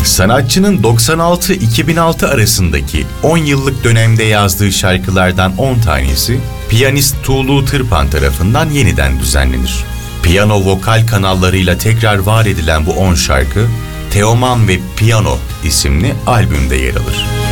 Sanatçının 96-2006 arasındaki 10 yıllık dönemde yazdığı şarkılardan 10 tanesi piyanist Tuğlu Tırpan tarafından yeniden düzenlenir. Piyano vokal kanallarıyla tekrar var edilen bu 10 şarkı Teoman ve Piyano isimli albümde yer alır.